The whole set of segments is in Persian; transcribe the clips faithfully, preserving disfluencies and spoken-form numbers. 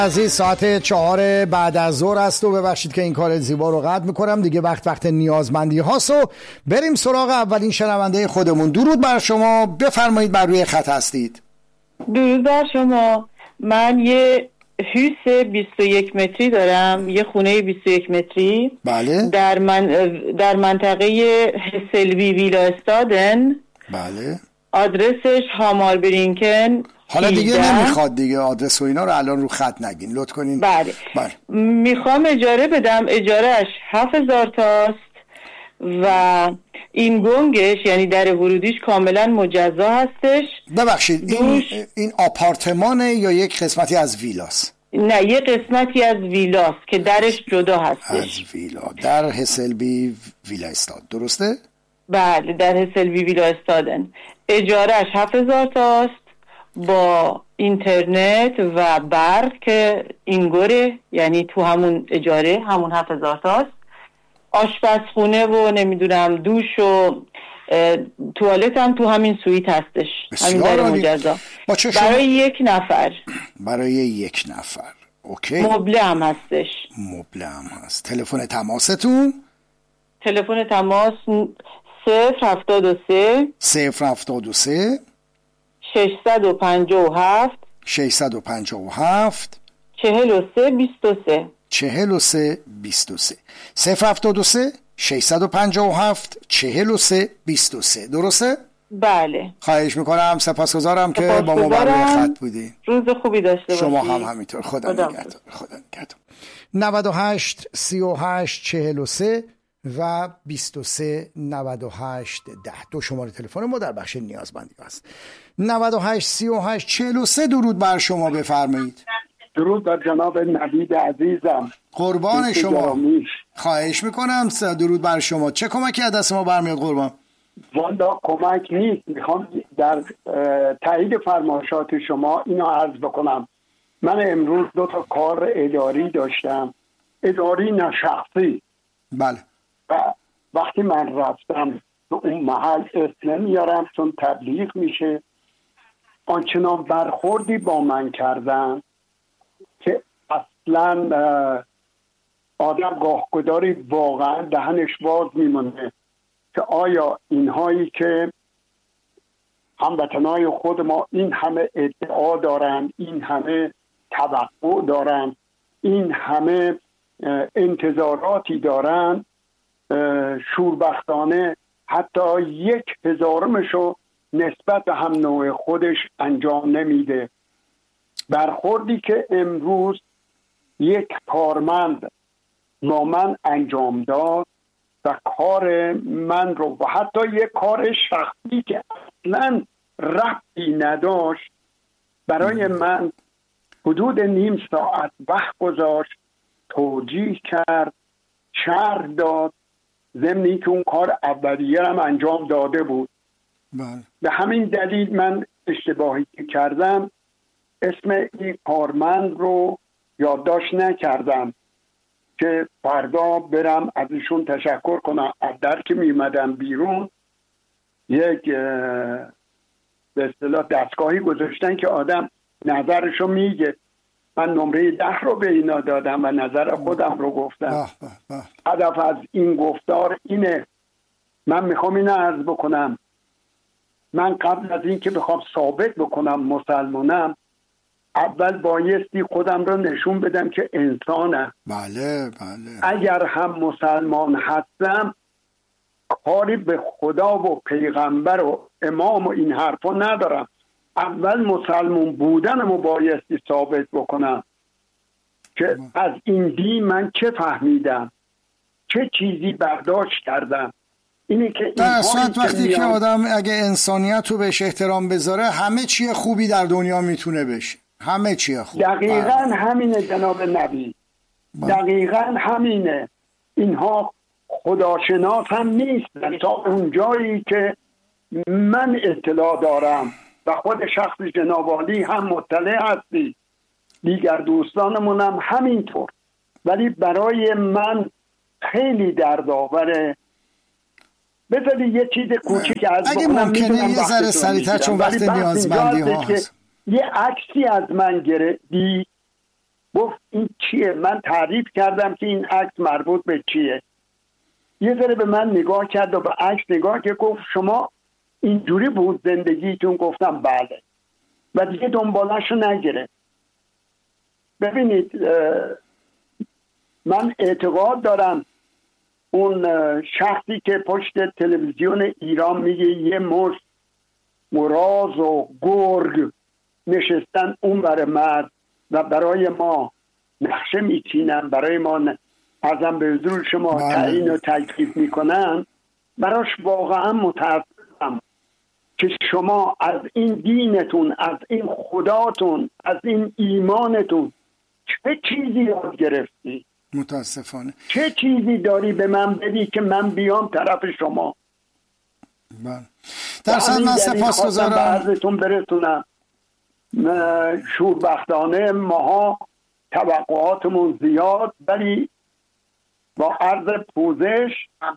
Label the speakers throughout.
Speaker 1: عزیز ساعت چهار بعد از ظهر است و ببخشید که این کار زیبا رو قطع میکنم دیگه، وقت وقت نیازمندی هاست و بریم سراغ اولین شنونده خودمون. درود بر شما، بفرمایید بر روی خط هستید.
Speaker 2: درود بر شما. من یه هوس بیست و یک متری دارم، یه خونه بیست و یک متری.
Speaker 1: بله.
Speaker 2: در من در منطقه هسلوی ویلا استادن.
Speaker 1: بله.
Speaker 2: آدرسش هامار برینکن.
Speaker 1: حالا دیگه نمیخواد دیگه آدرس و اینا رو الان رو خط نگین لطف کنین.
Speaker 2: بله.
Speaker 1: بله.
Speaker 2: میخوام اجاره بدم، اجارهش هفت هزار تاست و این گنگش یعنی در ورودیش کاملا مجزا هستش.
Speaker 1: ببخشید این, این آپارتمانه یا یک قسمتی از ویلاست؟
Speaker 2: نه، یه قسمتی از ویلاست که درش جدا هستش.
Speaker 1: از ویلا در هسلبی ویلا استاد، درسته؟
Speaker 2: بله، در هسلوی ویلا استادن. اجارهش هفت هزار تاست با اینترنت و برق که اینگوره، یعنی تو همون اجاره همون هفت هزار تاست. آشپزخونه و نمیدونم دوش و توالت هم تو همین سویت هستش، همین در مجزا. برای یک نفر
Speaker 1: برای یک نفر اوکی.
Speaker 2: مبله هم هستش.
Speaker 1: مبله هم هست. تلفن تماستون؟
Speaker 2: تلفن تماس صفر هفتاد و سه
Speaker 1: صفر هفتاد و سه
Speaker 2: ششصد و پنجاه و هفت
Speaker 1: ششصد و پنجاه و هفت
Speaker 2: چهل و سه بیست و سه
Speaker 1: چهل و سه بیست و سه صفر هفتاد و سه ششصد و پنجاه و هفت چهل و سه بیست و سه، درسته؟
Speaker 2: بله.
Speaker 1: خواهش میکنم، سپاسگزارم که با ما بر روی خط بودی.
Speaker 2: روز خوبی داشته باشید.
Speaker 1: شما هم همینطور. خدا نگهدار. خدا نگهدار. نود و هشت سی و هشت چهل و سه و بیست و سه نود و هشت ده دو شماره تلفن ما در بخش نیازمندی است. نود و هشت سی و هشت چهل و سه. درود بر شما، بفرمایید.
Speaker 3: درود بر جناب نوید عزیزم.
Speaker 1: قربان شما. خواهش میکنم. درود بر شما. چه کمکی از دست ما برمیاد قربان؟
Speaker 3: والا کمک نیست، میخوام در تایید فرمایشات شما اینو عرض بکنم. من امروز دو تا کار اداری داشتم، اداری نه شخصی.
Speaker 1: بله.
Speaker 3: و وقتی من رفتم تو اون محل اسم نمیارم چون تبلیغ میشه، آنچنان برخوردی با من کردن که اصلا آدم گاهگداری واقعا دهنش باز میمونه که آیا اینهایی که هموطنای خود ما این همه ادعا دارن، این همه توقع دارن، این همه انتظاراتی دارن، شوربختانه حتی یک هزارمشو نسبت به هم نوع خودش انجام نمیده. برخوردی که امروز یک کارمند با من انجام داد و کار من رو و حتی یک کار شخصی که اصلا ربطی نداشت برای من حدود نیم ساعت وقت گذاشت، توجیه کرد، شرح داد، ضمنی که اون کار اولیه هم انجام داده بود.
Speaker 1: بله.
Speaker 3: به همین دلیل من اشتباهی که کردم اسم این کارمند رو یادداشت نکردم که فردا برم از ایشون تشکر کنم. از در که میمدم بیرون یک به اصطلاح دستگاهی گذاشتن که آدم نظرشو میگه. من نمره ده رو به اینا دادم و نظر خودم رو گفتم. هدف از این گفتار اینه، من میخوام اینو عرض بکنم، من قبل از این که بخوام ثابت بکنم مسلمانم، اول بایستی خودم رو نشون بدم که انسانم.
Speaker 1: بله بله.
Speaker 3: اگر هم مسلمان هستم کاری به خدا و پیغمبر و امام و این حرفا ندارم. اول مسلمان بودنمو بایستی ثابت بکنم که از این دین من چه فهمیدم، چه چیزی برداشت کردم. اینه که
Speaker 1: در اصلا وقتی که آدم اگه انسانیت رو بهش احترام بذاره همه چیه خوبی در دنیا میتونه بشه. همه چیه خوب.
Speaker 3: دقیقاً همینه جناب نبی. دقیقاً همینه. اینها خداشناس هم نیستن تا اون جایی که من اطلاع دارم و خود شخص جناب عالی هم مطلع هستی، دیگر دوستانمون هم همینطور. ولی برای من خیلی دردآوره. بذاری یه چیز کوچیک از
Speaker 1: اگه ممکنه یه ذره سریعتر چون وقت نیازمندی ها هست.
Speaker 3: یه عکسی از من گرفتی گفت این چیه؟ من تعریف کردم که این عکس مربوط به چیه. یه ذره به من نگاه کرد و به عکس نگاه که گفت شما اینجوری بود زندگیتون؟ گفتم بله. و دیگه دنبالش رو نگرفت. ببینید من اعتقاد دارم اون شخصی که پشت تلویزیون ایران میگه یه مش مراز و گرگ نشستن اون بر مرد و برای ما نقشه میچینن، برای ما ازم به حضور شما تعیین و تکلیف میکنن، براش واقعا متاسفم که شما از این دینتون، از این خداتون، از این ایمانتون چه چیزی یاد گرفتی؟
Speaker 1: متاسفانه
Speaker 3: چه چیزی داری به من بدی که من بیام طرف شما؟
Speaker 1: بله. در صد من سپاسگزارم.
Speaker 3: عرضتون برسونم شوربختانه ماها توقعاتمون زیاد، ولی با عرض پوزش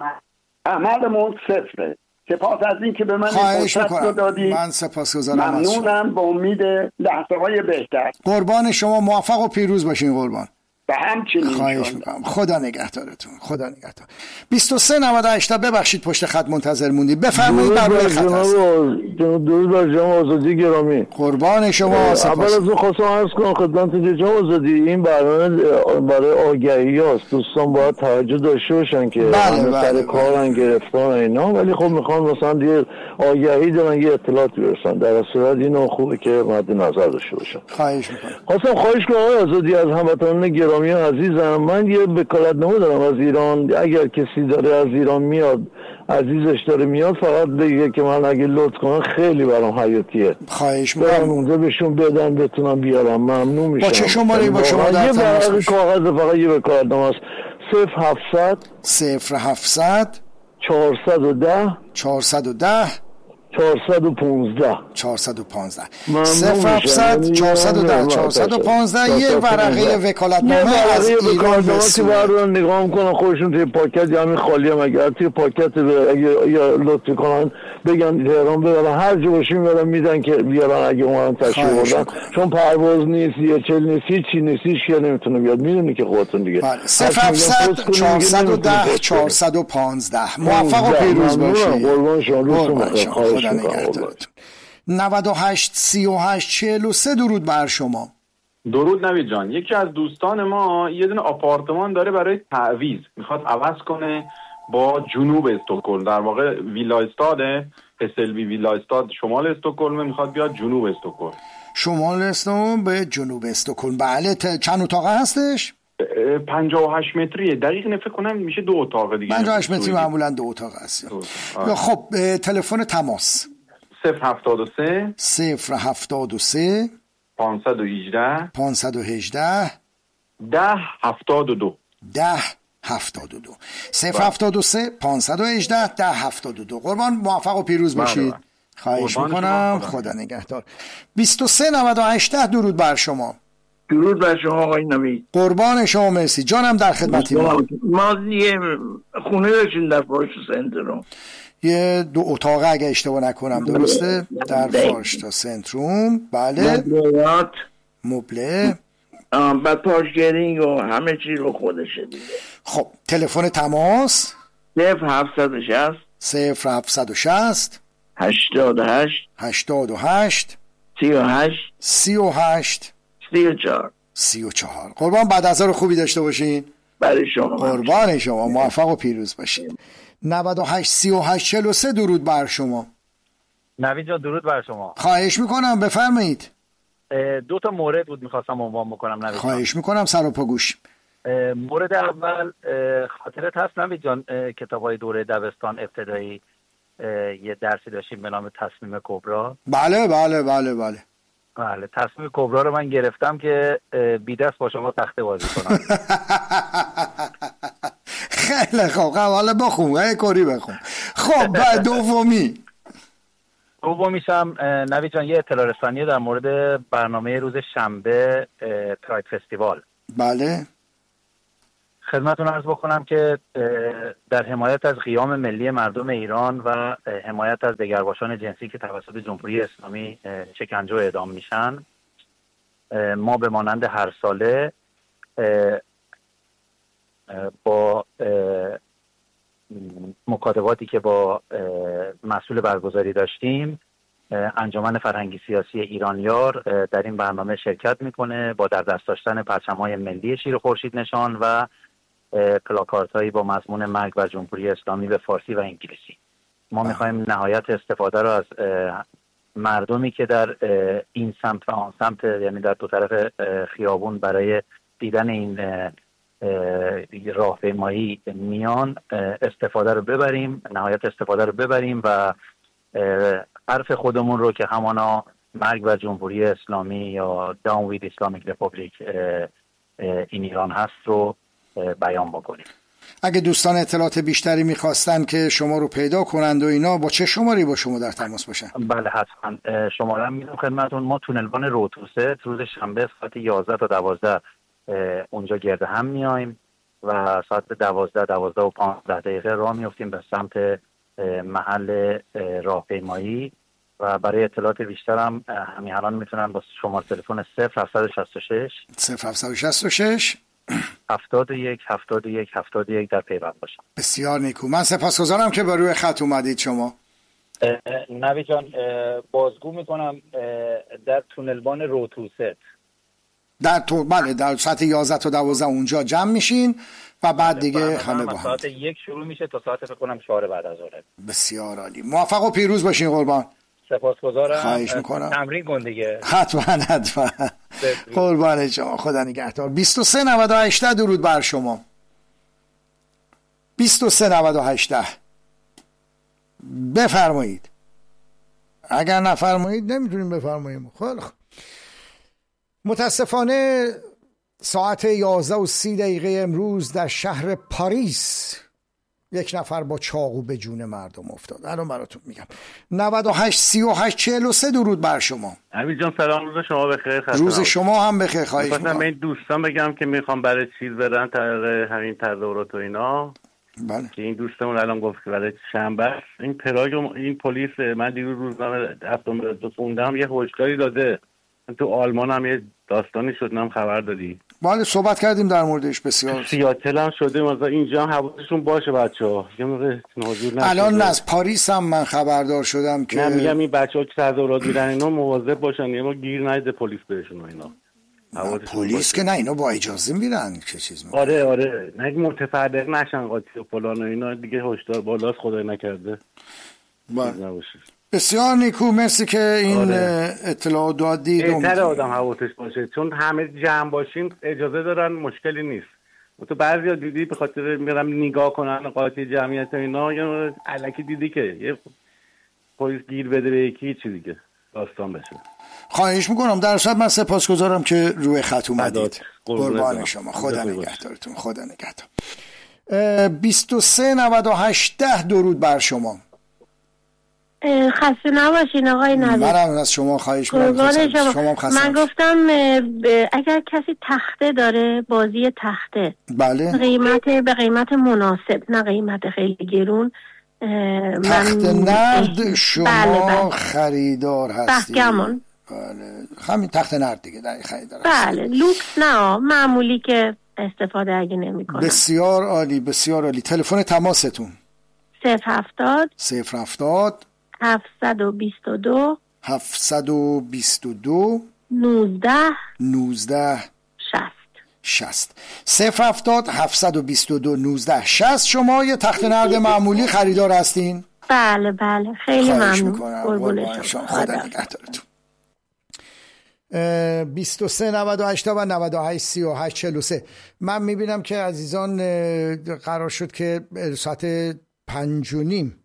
Speaker 3: عملمون صفره. سپاس از این که به من این فرصت رو دادی.
Speaker 1: من سپاسگزارم.
Speaker 3: ممنونم. با امید لحظه های بهتر.
Speaker 1: قربان شما، موفق و پیروز باشین قربان.
Speaker 3: به همچنین.
Speaker 1: خواهش میکنم. خدا نگهدارتون. خدا نگهدار. بیست و سه نود و هشت ببخشید پشت خط منتظر موندید. بفرمایید بر روی خط هست.
Speaker 4: درود بر جناب آزادی گرامی.
Speaker 1: قربان شما.
Speaker 4: اول از اون خواستم عرض کنم خدمت جناب آزادی این برنامه برای آگهی هاست. دوستان باید توجه داشته باشن که
Speaker 1: بله بله
Speaker 4: سر کارن گرفتار اینا، ولی خب میخوان مثلا یه آگهی دارن، یه اطلاعاتی برسن. در صورت اینو خوبه که مد نظر داشته باشن.
Speaker 1: خواهش میکنم.
Speaker 4: خواستم خواهش کنم آقای آزادی از هموطنان گرامی عزیزم، من یه وکالتنامه دارم از ایران. اگر کسی داره از ایران میاد، عزیزش داره میاد، فقط بگه که من اگه لطف کنم خیلی برام حیاتیه.
Speaker 1: خواهش میکنم.
Speaker 4: اونجا بهشون بدن بتونم بیارم، ممنون میشم.
Speaker 1: با چه شماره با شما در
Speaker 4: تماس باشم؟ یه کاغذ فقط یه وکالتنامه است. صفر هفتصد
Speaker 1: صفر هفتصد
Speaker 4: چهارصد و ده
Speaker 1: چهارصد و ده
Speaker 4: چهارصد و پانزده
Speaker 1: چهارصد و پانزده صفر هفتصد چهارصد و ده چهارصد و پانزده یه ورقه وکالتنامه از ایران
Speaker 4: که بردارن نگاه میکنن خودشون توی پاکت یا همین خالی هم اگر توی پاکت اگه یا لطفی کنن بگن تهران ببرن، هر جا باشیم میبرن میدن که بیارن اگه اومدن تشریف بردن، چون پرواز نیست یا چل نیست چی نیست که نمیتونه بیاد. میدونی که خودتون دیگه.
Speaker 1: صفر هفتصد چهارصد و ده چهارصد و پانزده موفق و پیروز باشید.
Speaker 4: قربان شما. روزتون
Speaker 1: خدا نگهدارتون. نود و هشت سی و هشت چهل و سه درود بر شما.
Speaker 5: درود نوید جان. یکی از دوستان ما یه دونه آپارتمان داره برای تعویض، میخواد عوض کنه با جنوب استکهلم، در واقع ویلا استاده هسلوی ویلا استاد شمال استکهلم، میخواد بیاد جنوب استکهلم.
Speaker 1: شمال استکهلم به جنوب استکهلم. بله. چند اتاقه هستش؟
Speaker 5: پنجاه و هشت متریه. دقیق نفکر کنم میشه دو اتاقه دیگه.
Speaker 1: پنجاه و هشت متری معمولا دو اتاقه هست. خب تلفن تماس
Speaker 5: صفر هفتاد و سه
Speaker 1: صفر هفتاد و سه
Speaker 5: پانصد و هجده
Speaker 1: پانصد و هجده
Speaker 5: ده هفتاد و دو
Speaker 1: ده هفتاد و دو صفر هفتاد و سه پانصد و هجده ده هفتاد و دو. قربان موفق و پیروز باشید. خواهش میکنم. خدا نگهدار. بیست و سه نود و هشت درود بر شما.
Speaker 6: درود بر شما آقای نوید.
Speaker 1: قربان شما. مرسی جانم. در خدمتی ما.
Speaker 6: ما یه خونه داشتیم در فارشتا سنتروم،
Speaker 1: یه دو اتاقه اگه اشتباه نکنم، درسته؟ در فارشتا سنتروم. بله.
Speaker 6: مبلات
Speaker 1: مبله
Speaker 6: بعد پارکینگ و همه چی رو خودشه دیگه.
Speaker 1: خب تلفن تماس
Speaker 6: صفر هفتصد و شصت
Speaker 1: صفر هفتصد و شصت
Speaker 6: هشتاد و هشت
Speaker 1: هشتاد و هشت
Speaker 6: سی و هشت
Speaker 1: سی و هشت
Speaker 6: سی و چهار
Speaker 1: سی و چهار. قربان بعد از خوبی داشته باشین.
Speaker 6: برای شما.
Speaker 1: قربان شما. موفق و پیروز باشید. نود و هشت سی و هشت چهل و سه درود بر شما.
Speaker 7: نوید جان درود بر شما.
Speaker 1: خواهش میکنم بفرمایید.
Speaker 7: دو تا مورد بود میخواستم عنوان بکنم نوید.
Speaker 1: خواهش میکنم سر و پا گوش.
Speaker 7: مورد اول خاطرت هست نوید جان کتابای دوره دبستان ابتدایی یه درسی داشتیم به نام تصمیم کبرا؟
Speaker 1: بله بله بله بله
Speaker 7: بله. تصمیم کبرا رو من گرفتم که بی دست با شما تخته بازی کنم.
Speaker 1: خیلی خوب. حالا بخون یه کاری بخون. خب بعد دومی
Speaker 7: دومیش هم نوید جان یه اطلاع رسانی در مورد برنامه روز شنبه پراید فستیوال.
Speaker 1: بله.
Speaker 7: خدمتتون عرض بکنم که در حمایت از قیام ملی مردم ایران و حمایت از دگرباشان جنسی که توسط جمهوری اسلامی شکنجه و اعدام میشن، ما به مانند هر ساله با مکاتباتی که با مسئول برگزاری داشتیم، انجمن فرهنگی سیاسی ایرانیار در این برنامه شرکت میکنه با در دست داشتن پرچم‌های ملی شیر خورشید نشان و پلاکاردهایی با مضمون مرگ بر جمهوری اسلامی به فارسی و انگلیسی. ما میخوایم نهایت استفاده رو از مردمی که در این سمت و آن سمت، یعنی در دو طرف خیابون برای دیدن این راهپیمایی میان، استفاده رو ببریم، نهایت استفاده رو ببریم و حرف خودمون رو که همانا مرگ بر جمهوری اسلامی یا داون وید اسلامیک رپوبلیک این ایران هست رو بیان بکنیم.
Speaker 1: اگه دوستان اطلاعات بیشتری میخواستن که شما رو پیدا کنند و اینا، با چه شماری با شما در تماس باشن؟
Speaker 7: بله حتما. شماره هم میدم خدمتون. ما تونلبان روتوسه روز شنبه ساعت یازده تا دوازده اونجا گرد هم میایم و ساعت دوازده دوازده و پانزده دقیقه راه میفتیم به سمت محل راهپیمایی و برای اطلاعات بیشتر هم همین الان میتونن با شماره تلفن صفر هفتصد و شصت و شش
Speaker 1: صفر هفتصد و شصت و شش
Speaker 7: هفتاد و یک هفتاد و یک هفتاد و یک در پیوند باشم.
Speaker 1: بسیار نیکو. من سپاسگزارم که با روی خط اومدید شما.
Speaker 7: نوید جان، بازگو میکنم در تونلبان روتوست
Speaker 1: در تو بله در ساعت یازده تا دوازده اونجا جمع میشین و بعد دیگه همه با هم.
Speaker 7: ساعت یک شروع میشه تا ساعت فکر کنم چهار بعد از ظهر.
Speaker 1: بسیار عالی. موفق و پیروز باشین قربان.
Speaker 7: سپاسگزارم.
Speaker 1: خواهش میکنم.
Speaker 7: تمرین کن دیگه.
Speaker 1: حتما حتما. قربان شما. خدا نگهدار. بیست و سه نود و هشت درود بر شما. بیست و سه نود و هشت بفرمایید. اگر نفرمایید نمیتونیم بفرماییم. خیلی خوب. متاسفانه ساعت یازده و سی دقیقه امروز در شهر پاریس یک نفر با چاقو به جون مردم افتاد. الان براتون میگم. نود و هشت سی و هشت چهل و سه درود بر شما.
Speaker 8: علی جان سلام، روز شما بخیر.
Speaker 1: روز شما هم بخیر. خواهش میکنم.
Speaker 8: من دوستان بگم که میخوام برای چیز برن طریق همین تظاهرات و اینا.
Speaker 1: بله.
Speaker 8: که این دوستمون الان گفت که برای شنبه این پراگ این پلیس، من دیروز روزنامه هفتم رو خوندم یه هشداری داده. تو آلمان هم یه داستانی شد، نم خبر دادی؟
Speaker 1: بله صحبت کردیم در موردش بسیار.
Speaker 8: سیاتل هم شده، مثلا اینجا هم حواسشون باشه بچه‌ها. یه موقع نازور نشه.
Speaker 1: الان از پاریس هم من خبردار شدم که
Speaker 8: نه میگم این بچه‌ها که تظاهرات میرن اینا مواظب باشن، یه ما گیر نده پلیس بهشون و اینا.
Speaker 1: پلیس که نه، اینا با اجازه میرن که چیز میکنن.
Speaker 8: آره آره، نه متفرق نشن قاطی و فلان و اینا دیگه، هشدار بالاست خدای نکرده.
Speaker 1: بله. بسیار نیکو، مرسی که این آره. اطلاع دادید.
Speaker 8: بهتره آدم حواسش باشه، چون همه جمع باشین اجازه دارن، مشکلی نیست. تو بعضیا دیدی به خاطر میرم نگاه کنن قاطی جمعیت و اینا، یا الکی دیدی که یه پلیس گیر بده به یکی چیزی دیگه داستان بشه.
Speaker 1: خواهش میکنم. در اصل من سپاسگزارم که روی خط اومدید. قربان شما. خدا نگهدارتون. خدا نگهدار. بیست و سه نود و هشت درود بر شما.
Speaker 9: خسته نباشین آقای نوید.
Speaker 1: منم از شما خواهش می‌کنم.
Speaker 9: شما. شما من گفتم اگر کسی تخته داره، بازی تخته،
Speaker 1: بله،
Speaker 9: قیمت به قیمت مناسب، نه قیمت خیلی گرون.
Speaker 1: تخت نرد شما بله بله. خریدار هستی؟
Speaker 9: بحکمون.
Speaker 1: بله همین تخت نرد دیگه در خریدار
Speaker 9: بله هستی. لوکس نه، معمولی که استفاده اگه نمی‌کنم.
Speaker 1: بسیار عالی بسیار عالی. تلفن تماستون
Speaker 9: صفر هفتاد
Speaker 1: صفر هفتاد
Speaker 9: هفتصد و بیست و دو
Speaker 1: هفتصد و بیست و دو
Speaker 9: نوزده
Speaker 1: نوزده
Speaker 9: شصت
Speaker 1: شصت صفر هفتاد هفتصد و بیست و دو نوزده شصت. شما یه تخت نرد معمولی خریدار هستین؟
Speaker 9: بله بله خیلی ممنون.
Speaker 1: قربون شما. خدا نگهدارتون. بیست و سه نود و هشت و نود و هشت سی و هشت چهل و سه. من میبینم که عزیزان قرار شد که ساعت پنج و نیم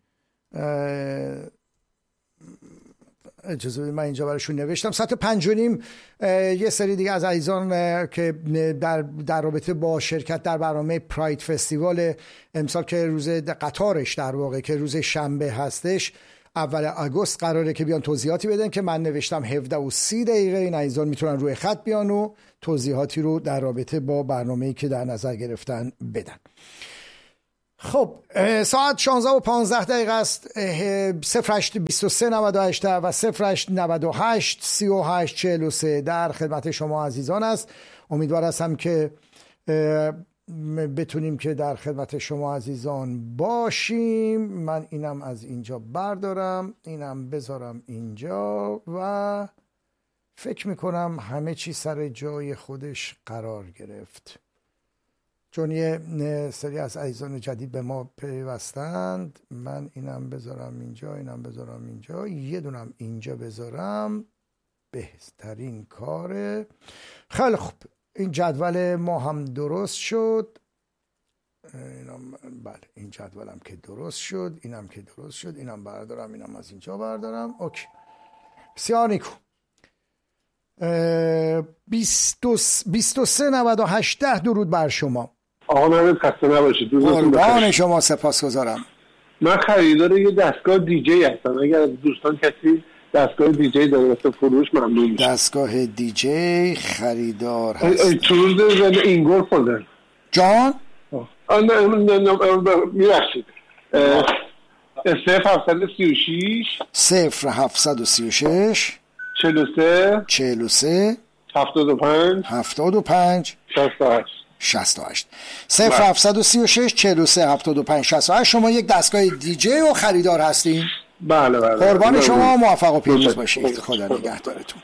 Speaker 1: اجازه بدید من اینجا براشون نوشتم ساعت پنج و نیم یه سری دیگه از عزیزان که در در رابطه با شرکت در برنامه پراید فستیوال امسال که روز قطارش در واقع که روز شنبه هستش اول آگوست قراره که بیان توضیحاتی بدن که من نوشتم هفده و سی دقیقه این عزیزان میتونن روی خط بیان و توضیحاتی رو در رابطه با برنامه‌ای که در نظر گرفتن بدن. خب ساعت شانزده و پانزده دقیقه است. صفر هشت بیست و سه نود و هشت و صفر هشت نود و هشت سی و هشت چهل و سه در خدمت شما عزیزان است. امیدوار هستم که بتونیم که در خدمت شما عزیزان باشیم. من اینم از اینجا بردارم، اینم بذارم اینجا و فکر میکنم همه چی سر جای خودش قرار گرفت، چون یه سری از عزیزان جدید به ما پیوستند. من اینم بذارم اینجا، اینم بذارم اینجا، یه دونم اینجا بذارم، بهترین کاره. خیلی خوب، این جدول ما هم درست شد. اینم بله، این جدولم که درست شد، اینم که درست شد، اینم بردارم، اینم از اینجا بردارم. اوکی، بسیار نیکو. بیست و سه نود و هشت ده درود بر شما.
Speaker 10: آقا نمید خسته نباشید.
Speaker 1: قربان شما، سپاسگزارم.
Speaker 10: من خریدار یه دستگاه دیجی هستم، اگر دوستان کسی دستگاه دیجی داره واسه فروش ممنون میشه.
Speaker 1: دستگاه دیجی خریدار هست.
Speaker 10: تولز اینگور فولدر
Speaker 1: جان؟
Speaker 10: میرخشید صفر هفتصد و سی و شش
Speaker 1: صفر هفتصد و سی و شش
Speaker 10: چهل و سه
Speaker 1: چهل و سه
Speaker 10: هفتاد و پنج
Speaker 1: هفتاد و پنج
Speaker 10: شصت و هشت
Speaker 1: شصت و هشت صفر هفتصد و سی و شش چهل و سه هفتاد و پنج شصت و هشت. شما یک دستگاه دیجی و خریدار هستین؟
Speaker 10: بله بله.
Speaker 1: قربان شما، موفق و پیروز باشید. خدا نگهدارتون.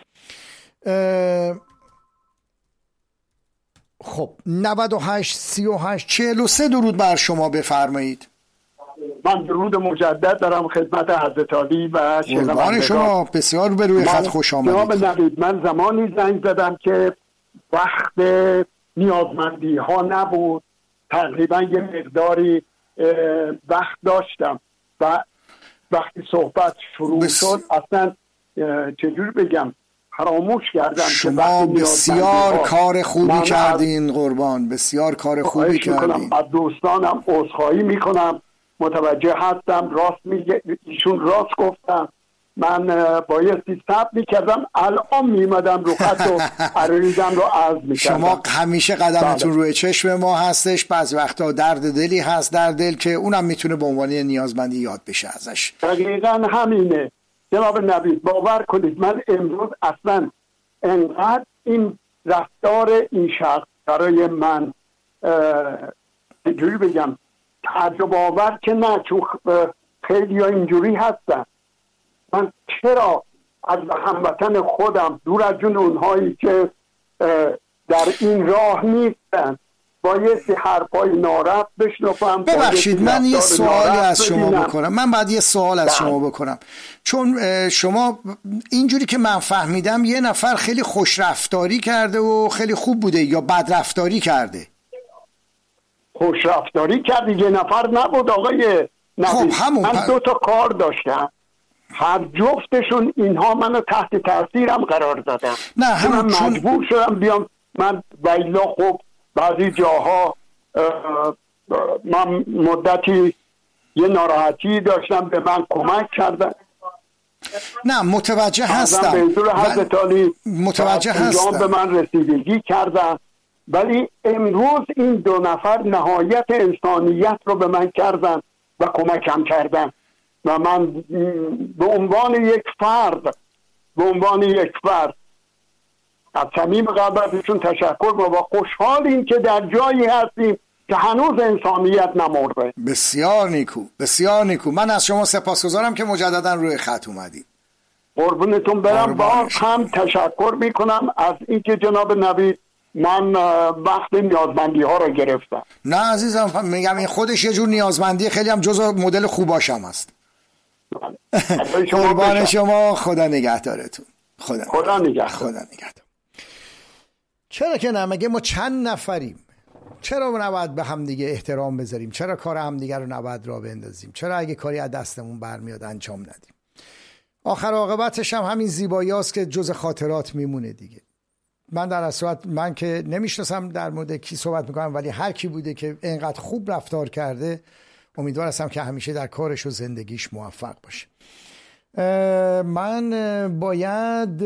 Speaker 1: خب نود و هشت سی و هشت چهل و سه درود بر شما، بفرمایید.
Speaker 3: من درود مجدد دارم خدمت حضرت علی و
Speaker 1: قربان شما، بسیار به روی خط خوش آمدید.
Speaker 3: جناب نوید، من زمانی زنگ زدم که وقت نیازمندی ها نبود، تقریبا یه مقداری وقت داشتم و وقتی صحبت شروع بس... شد اصلا چجور بگم فراموش کردم.
Speaker 1: شما بسیار کار خوبی کردین قربان، بسیار کار خوبی کردین.
Speaker 3: از دوستانم عذرخواهی میکنم، متوجه هستم، راست میگه، ایشون راست گفتم، من بایستی صبر میکردم، الان میمدم رو خط و عریضم رو عرض میکردم.
Speaker 1: شما همیشه قدمتون روی چشم ما هستش، بعضی وقتا درد دلی هست در دل که اونم میتونه به عنوان نیازمندی یاد بشه ازش.
Speaker 3: دقیقا همینه جناب نوید، باور کنید من امروز اصلا انقدر این رفتار این شخص برای من اینجوری بگم تعجب آور که نه، چون خیلی ها اینجوری هستن. من چرا از هموطن خودم دور از جون اونهایی که در این راه نیستن بایستی حرفای نارفت بشنفم؟
Speaker 1: ببخشید من یه سوالی از شما بکنم، من بعد یه سوال از شما بکنم، چون شما اینجوری که من فهمیدم یه نفر خیلی خوش رفتاری کرده و خیلی خوب بوده یا بد رفتاری کرده؟
Speaker 3: خوش رفتاری کرده، یه نفر نبود آقای نوید.
Speaker 1: خب همون
Speaker 3: من
Speaker 1: پ...
Speaker 3: دو تا کار داشتم، هر جفتشون اینها منو تحت تاثیرم قرار دادن.
Speaker 1: نه همون
Speaker 3: من
Speaker 1: چون...
Speaker 3: مجبور شدم بیام. من ویلا خب بعضی جاها من مدتی یه ناراحتی داشتم، به من کمک کردن.
Speaker 1: نه متوجه هستم،
Speaker 3: به حضور حضرت علی
Speaker 1: متوجه هستم،
Speaker 3: به من رسیدگی کردن، ولی امروز این دو نفر نهایت انسانیت رو به من کردن و کمکم کردن و من به عنوان یک فرد به عنوان یک فرد از صمیم قلب ازشون تشکر و خوشحالیم که در جایی هستیم که هنوز انسانیت نمرده.
Speaker 1: بسیار نیکو، بسیار نیکو. من از شما سپاسگزارم که مجددا روی خط اومدید.
Speaker 3: قربونتون برم. باز هم تشکر میکنم از اینکه جناب نوید من وقت نیازمندی ها رو گرفتم.
Speaker 1: نه عزیزم، میگم این خودش یه جور نیازمندی خیلی هم جزو مدل خوباشم هست. قربان شما، خدا نگهدارتون. خدا
Speaker 3: خدا نگهدار.
Speaker 1: خدا نگهدار. چرا که نه، مگه ما چند نفریم؟ چرا نباید به همدیگه احترام بذاریم؟ چرا کار همدیگه رو نباید راه بندازیم؟ چرا اگه کاری از دستمون برمیاد انجام ندیم؟ آخر عاقبتش هم همین زیبایی هاست که جز خاطرات میمونه دیگه. من در اصل من که نمیشناسم در مورد کی صحبت میکنم، ولی هر کی بوده که اینقدر خوب رفتار کرده امیدوار هستم که همیشه در کارش و زندگیش موفق باشه. من باید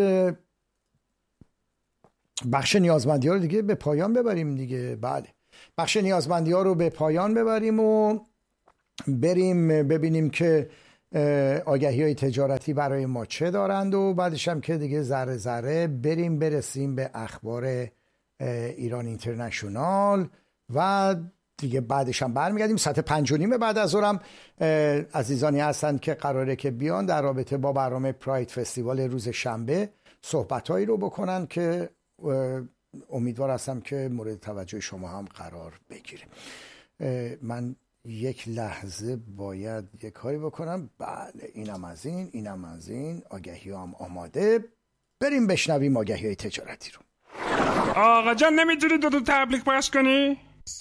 Speaker 1: بخش نیازمندی ها رو دیگه به پایان ببریم دیگه. بله، بخش نیازمندی ها رو به پایان ببریم و بریم ببینیم که آگهی های تجارتی برای ما چه دارند و بعدش هم که دیگه ذره ذره بریم برسیم به اخبار ایران اینترنشنال و دیگه بعدش هم برمیگردیم. ساعت پنج و نیم بعد از ظهرم عزیزانی هستن که قراره که بیان در رابطه با برنامه پراید فستیوال روز شنبه صحبتهایی رو بکنن که امیدوار هستم که مورد توجه شما هم قرار بگیره. من یک لحظه باید یک کاری بکنم. بله اینم از این اینم از این آگهی هم آماده. بریم بشنویم آگهی های تجارتی رو.
Speaker 11: آقا جان نمیتونی دو دو تبلیغ پخش کنی؟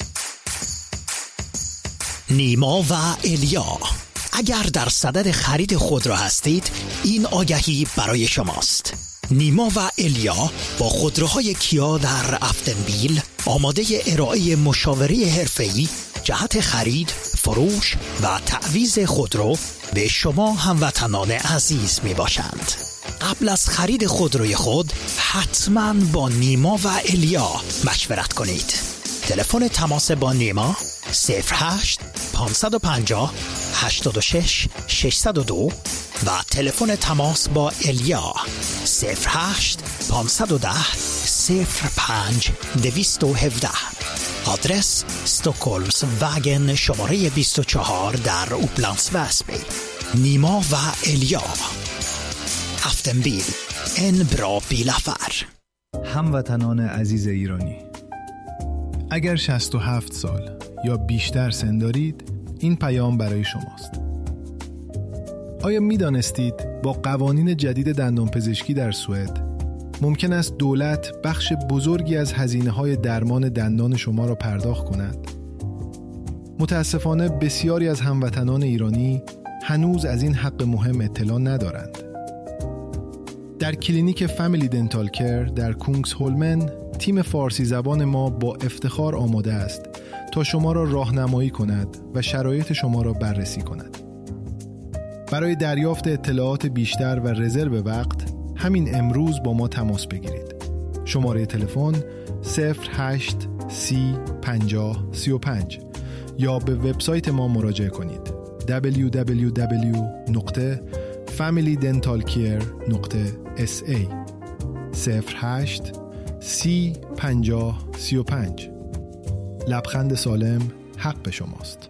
Speaker 12: نیما و الیا، اگر در صدد خرید خودرو هستید این آگهی برای شماست. نیما و الیا با خودروهای کیا در افتنبیل آماده ارائه مشاوره حرفه‌ای جهت خرید، فروش و تعویض خودرو به شما هموطنان عزیز می باشند. قبل از خرید خودروی خود حتما با نیما و الیا مشورت کنید. تلفن تماس با نیما صفر هشت پانصد و پنجاه هشتاد و شش ششصد و دو و تلفن تماس با الیا صفر هشت پانصد و ده صفر پنج دویست و هفده. آدرس استوکولمز وگن شماره بیست و چهار در اوپلندس وسبی. نیما و الیا، افتنبیل، ان برا بیلافر.
Speaker 13: هموطنان عزیز ایرانی، اگر شصت و هفت سال یا بیشتر سن دارید این پیام برای شماست. آیا می دانستید با قوانین جدید دندانپزشکی در سوئد ممکن است دولت بخش بزرگی از هزینه‌های درمان دندان شما را پرداخت کند؟ متاسفانه بسیاری از هموطنان ایرانی هنوز از این حق مهم اطلاع ندارند. در کلینیک فامیلی دنتال کیر در کونگس هولمن تیم فارسی زبان ما با افتخار آماده است تا شما را راهنمایی کند و شرایط شما را بررسی کند. برای دریافت اطلاعات بیشتر و رزرو وقت همین امروز با ما تماس بگیرید. شماره تلفن صفر هشت سی پنجاه سی و پنج یا به وبسایت ما مراجعه کنید دبلیو دبلیو دبلیو دات فامیلی دنتال کیر دات اس ای. صفر هشت سی پنجاه سی و پنج. لبخند سالم حق به شماست.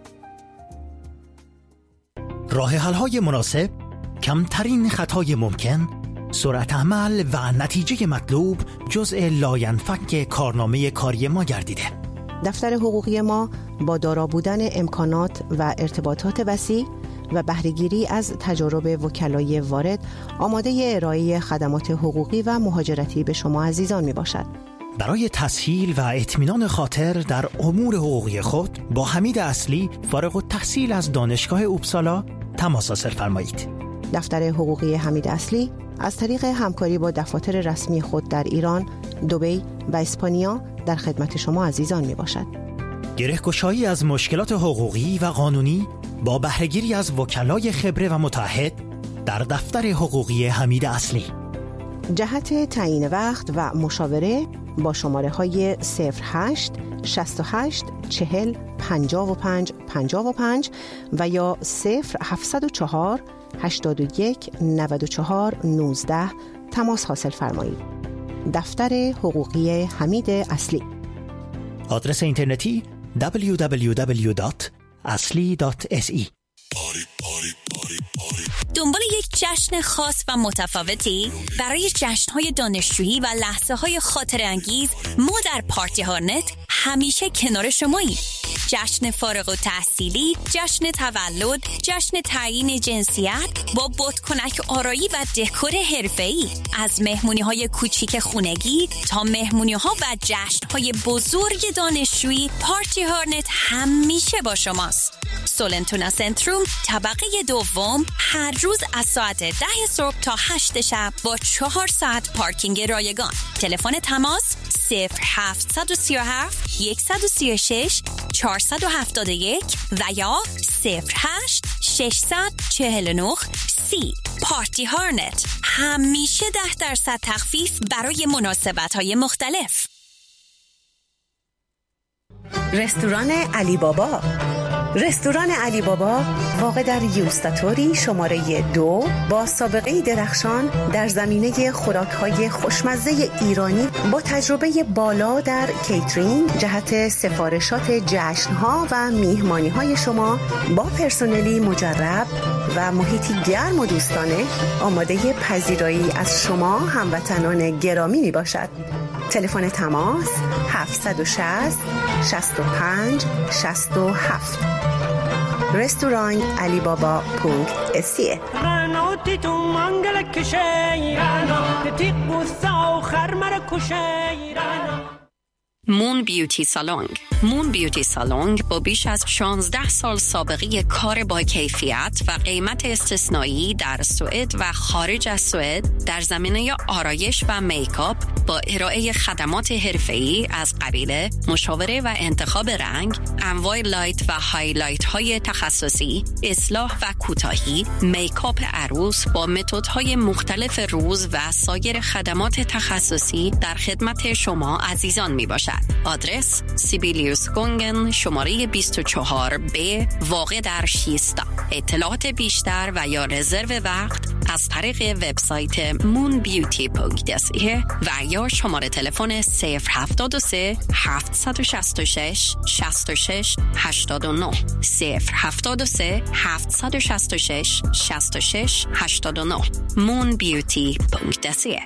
Speaker 12: راه حل‌های مناسب، کمترین خطای ممکن، سرعت عمل و نتیجه مطلوب جزء لاینفک کارنامه کاری ما گردیده.
Speaker 14: دفتر حقوقی ما با دارا بودن امکانات و ارتباطات وسیع و بهره‌گیری از تجارب وکلای وارد آماده ارائه خدمات حقوقی و مهاجرتی به شما عزیزان می باشد.
Speaker 12: برای تسهیل و اطمینان خاطر در امور حقوقی خود با حمید اصلی فارغ التحصیل از دانشگاه اوپسالا تماس حاصل فرمایید.
Speaker 14: دفتر حقوقی حمید اصلی از طریق همکاری با دفاتر رسمی خود در ایران، دبی و اسپانیا در خدمت شما عزیزان می باشد.
Speaker 12: گره‌گشایی از مشکلات حقوقی و قانونی با بهره‌گیری از وکلای خبره و متعهد در دفتر حقوقی حمید اصلی.
Speaker 14: جهت تعیین وقت و مشاوره با شماره های صفر هشت شصت و هشت چهل پنجاه و پنج پنجاه و پنج و یا صفر هفتصد و چهار هشتاد و یک نود و چهار نوزده تماس حاصل فرمایید. دفتر حقوقی حمید اصلی.
Speaker 12: آدرس اینترنتی دبلیو دبلیو دبلیو دات اصلی دات اس ای.
Speaker 15: دنبال یک جشن خاص و متفاوتی؟ برای جشن‌های دانشجویی و لحظه‌های خاطره انگیز ما در پارتی هارنت همیشه کنار شماییم. جشن فارغ التحصیلی، جشن تولد، جشن تعیین جنسیت با بادکنک آرایی و دکور حرفه‌ای، از مهمونی‌های کوچیک خونگی تا مهمونی‌ها و جشن‌های بزرگ دانشجویی، پارتی هارنت همیشه با شماست. سولنتونا سنتروم طبقه دوم، هر روز از ساعت ده صبح تا هشت شب با چهار ساعت پارکینگ رایگان. تلفن تماس صفر هفت سه هفت یک سه شش چهار هفت یک و یا صفر هشت شش چهار نه سی. پارتی هارنت، همیشه ده درصد تخفیف برای مناسبت‌های مختلف.
Speaker 14: رستوران علی بابا، رستوران علی بابا واقع در یوستاتوری شماره دو با سابقه درخشان در زمینه خوراک‌های خوشمزه ایرانی با تجربه بالا در کیترینگ جهت سفارشات جشن‌ها و میهمانی‌های شما با پرسنلی مجرب و محیطی گرم و دوستانه آماده پذیرایی از شما هموطنان گرامی می باشد. تلفن تماس هفت شصت شصت و پنج شصت و هفت. رستوران علی بابا پونک اسیه.
Speaker 16: مون بیوتی سالونگ. مون بیوتی سالونگ با بیش از شانزده سال سابقه کار با کیفیت و قیمت استثنایی در سوئد و خارج از سوئد در زمینه آرایش و میکاپ با ارائه خدمات حرفه‌ای از قبیل مشاوره و انتخاب رنگ، انواع لایت و هایلایت های تخصصی، اصلاح و کوتاهی، میکاپ عروس با متدهای مختلف روز و سایر خدمات تخصصی در خدمت شما عزیزان می باشد. آدرس سیبیلیوس گونگن شماره بیست و چهار بی واقع در شیستا. اطلاعات بیشتر و یا رزرو وقت از طریق وبسایت مون بیوتی پونک دی و یا شماره تلفن صفر هفتاد و سه هفتصد و شصت و شش شصت و شش هشتاد و نه صفر هفتاد و سه هفتصد و شصت و شش شصت و شش هشتاد و نه. مون بیوتی پونک دی.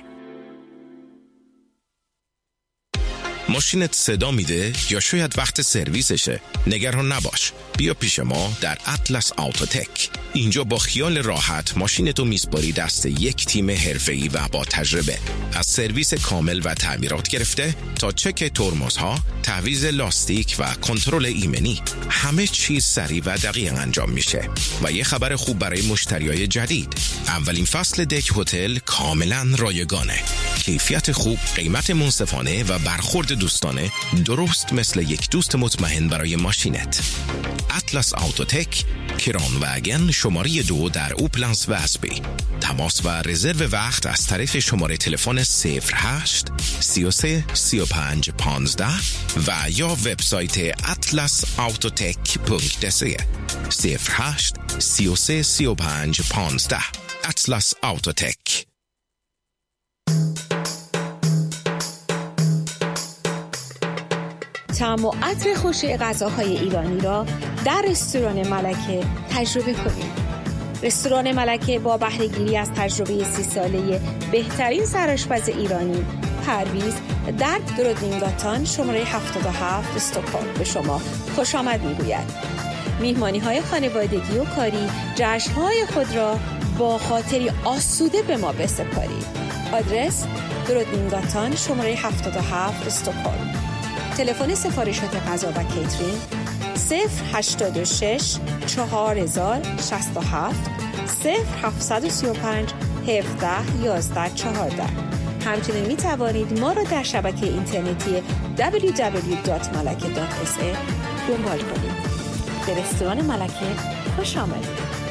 Speaker 17: ماشینت صدا میده یا شاید وقت سرویسشه؟ نگران نباش، بیا پیش ما در اطلس آوتوتک. اینجا با خیال راحت ماشینتو میسپاری دست یک تیم حرفه‌ای و با تجربه. از سرویس کامل و تعمیرات گرفته تا چک ترمزها، تعویض لاستیک و کنترل ایمنی، همه چیز سریع و دقیق انجام میشه. و یه خبر خوب برای مشتریای جدید، اولین فصل دک هتل کاملا رایگانه. کیفیت خوب، قیمت منصفانه و برخورد دوستانه، درست مثل یک دوست مطمئن برای ماشینت. اطلس آوتوتک، کران وگن شماره دو در اوپلنس و اسبی. تماس و رزرو وقت از طریق شماره تلفن صفر هشت سی و سه سی و پنج پانزده و یا وبسایت اطلس آوتوتک پونک دی. صفر هشت سی و سه سی و پنج پانزده. اطلس آوتوتک.
Speaker 18: طعم و عطر خوش غذاهای ایرانی را در رستوران ملکه تجربه کنید. رستوران ملکه با بهره‌گیری از تجربه سی ساله بهترین سرآشپز ایرانی پرویز در درودینگاتان شماره هفتاد و هفت استکهلم به شما خوش آمد میگوید. میهمانی‌های خانوادگی و کاری، جشن‌های خود را با خاطری آسوده به ما بسپارید. آدرس درودینگاتان شماره هفتاد و هفت استکهلم. تلفن سفارشات غذا و کیترینگ صفر هشتاد و شش چهار هزار شصت و هفت صفر هفتصد و سی و پنج هفده یازده چهارده. همچنین می توانید ما را در شبکه اینترنتی دبلیو دبلیو دبلیو دات ملکه دات اس ای دنبال کنید. به رستوران ملکه خوش آمدید.